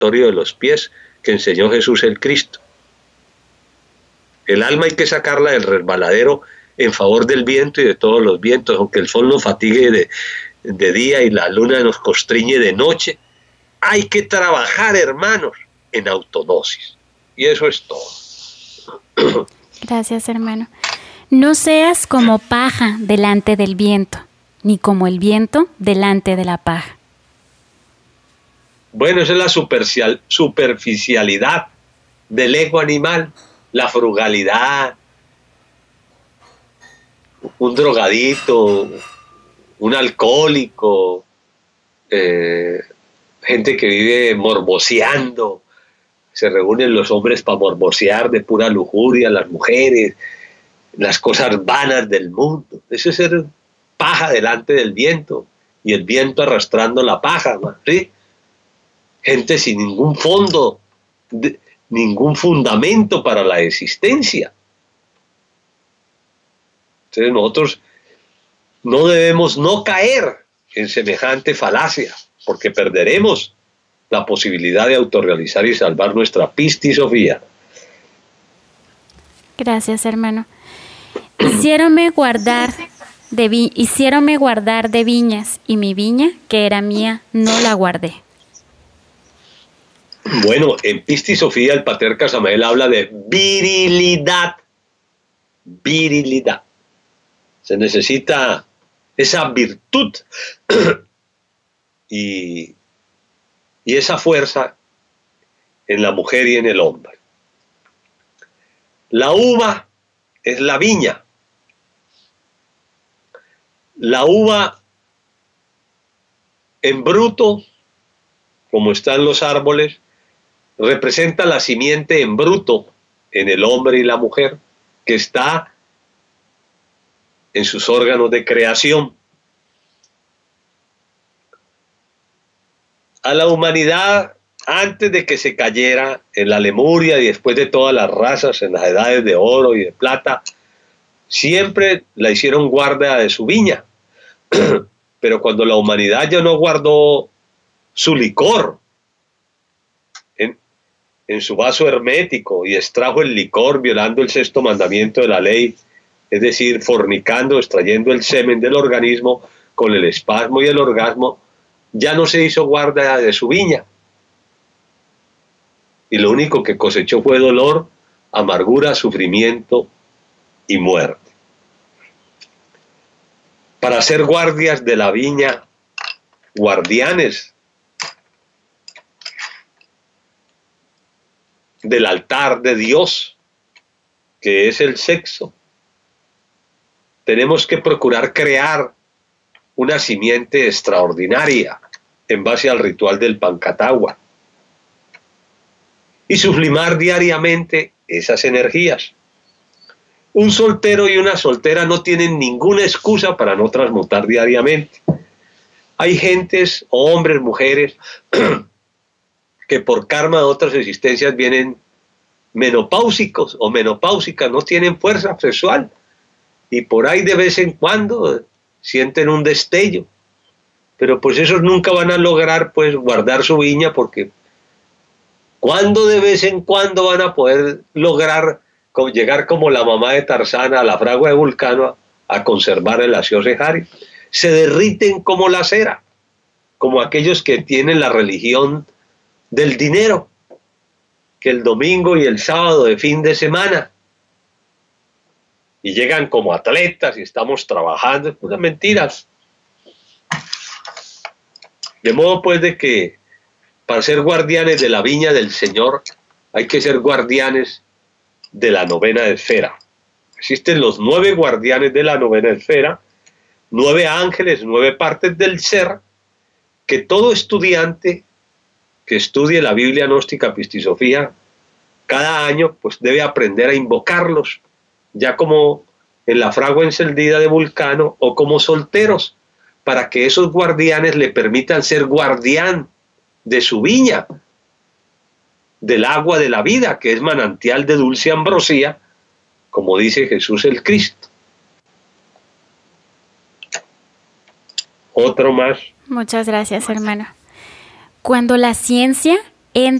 lavatorio de los pies que enseñó Jesús el Cristo. El alma hay que sacarla del resbaladero en favor del viento y de todos los vientos, aunque el sol nos fatigue de día y la luna nos constriñe de noche. Hay que trabajar, hermanos, en autognosis. Y eso es todo. Gracias, hermano. No seas como paja delante del viento, ni como el viento delante de la paja. Bueno, esa es la superficialidad del ego animal, la frugalidad, un drogadito, un alcohólico, gente que vive morboseando, se reúnen los hombres para morbosear de pura lujuria, las mujeres, las cosas vanas del mundo. Eso es ser paja delante del viento, y el viento arrastrando la paja, ¿sí? Gente sin ningún fondo, ningún fundamento para la existencia. Entonces nosotros no debemos no caer en semejante falacia, porque perderemos la posibilidad de autorrealizar y salvar nuestra pistisofía. Gracias, hermano. Hiciéronme guardar de viñas, y mi viña, que era mía, no la guardé. Bueno, en Pistisofía el patriarca Samael habla de virilidad. Virilidad. Se necesita esa virtud y esa fuerza en la mujer y en el hombre. La uva es la viña. La uva en bruto, como están los árboles, representa la simiente en bruto en el hombre y la mujer, que está en sus órganos de creación. A la humanidad, antes de que se cayera en la Lemuria y después de todas las razas, en las edades de oro y de plata, siempre la hicieron guarda de su viña. Pero cuando la humanidad ya no guardó su licor en su vaso hermético y extrajo el licor violando el sexto mandamiento de la ley, es decir, fornicando, extrayendo el semen del organismo con el espasmo y el orgasmo, ya no se hizo guarda de su viña. Y lo único que cosechó fue dolor, amargura, sufrimiento y muerte. Para ser guardias de la viña, guardianes del altar de Dios, que es el sexo, tenemos que procurar crear una simiente extraordinaria en base al ritual del Pancatagua y sublimar diariamente esas energías. Un soltero y una soltera no tienen ninguna excusa para no transmutar diariamente. Hay gentes, hombres, mujeres, que por karma de otras existencias vienen menopáusicos o menopáusicas, no tienen fuerza sexual y por ahí de vez en cuando sienten un destello, pero pues esos nunca van a lograr pues guardar su viña, porque ¿cuándo de vez en cuando van a poder lograr llegar como la mamá de Tarzán a la fragua de Vulcano a conservar el aseo cejárea? Se derriten como la cera, como aquellos que tienen la religión del dinero, que el domingo y el sábado de fin de semana y llegan como atletas y estamos trabajando, puras mentiras. De modo pues de que para ser guardianes de la viña del Señor hay que ser guardianes de la novena esfera. Existen los 9 guardianes de la novena esfera, 9 ángeles, 9 partes del ser, que todo estudiante que estudie la Biblia gnóstica Pistisofía cada año pues debe aprender a invocarlos, ya como en la fragua encendida de Vulcano o como solteros, para que esos guardianes le permitan ser guardián de su viña, del agua de la vida, que es manantial de dulce ambrosía, como dice Jesús el Cristo. Otro más. Muchas gracias, hermano. Cuando la ciencia